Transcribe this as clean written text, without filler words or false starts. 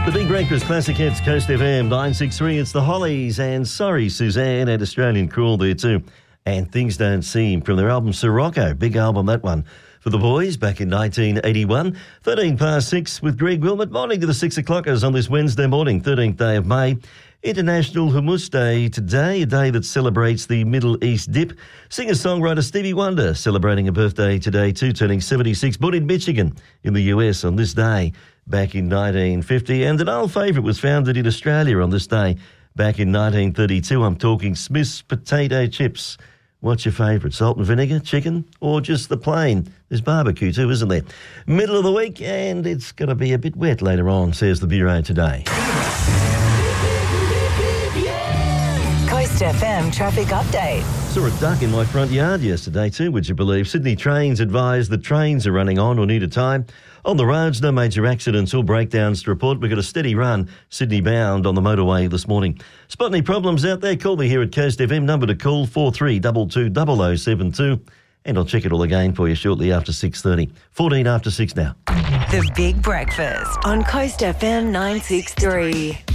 The Big Breakfast Classic Hits, Coast FM 963. It's the Hollies and Sorry Suzanne and Australian Crawl there too. And Things Don't Seem from their album Sirocco. Big album, that one. For the boys back in 1981. 13 past 6 with Greg Wilmot. Morning to the 6 o'clockers on this Wednesday morning, 13th day of May. International Hummus Day today, a day that celebrates the Middle East dip. Singer-songwriter Stevie Wonder celebrating a birthday today too, turning 76. Born in Michigan in the US on this day back in 1950. And an old favourite was founded in Australia on this day back in 1932. I'm talking Smith's Potato Chips. What's your favourite? Salt and vinegar, chicken, or just the plain? There's barbecue too, isn't there? Middle of the week, and it's going to be a bit wet later on, says the Bureau today. Coast FM traffic update. Saw a duck in my front yard yesterday too, would you believe? Sydney Trains advise the trains are running on or near time. On the roads, no major accidents or breakdowns to report. We've got a steady run, Sydney bound on the motorway this morning. Spot any problems out there? Call me here at Coast FM. Number to call 4322 0072. And I'll check it all again for you shortly after 6:30. 14 after 6 now. The Big Breakfast on Coast FM 963.